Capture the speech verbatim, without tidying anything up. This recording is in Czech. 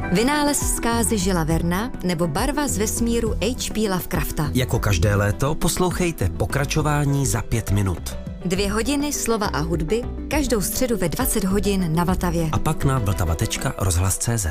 Vynález zkázy Žila Verna nebo barva z vesmíru H P Lovecrafta. Jako každé léto poslouchejte pokračování za pět minut. Dvě hodiny slova a hudby každou středu ve dvacet hodin na Vltavě. A pak na vltava tečka rozhlas tečka cé zet.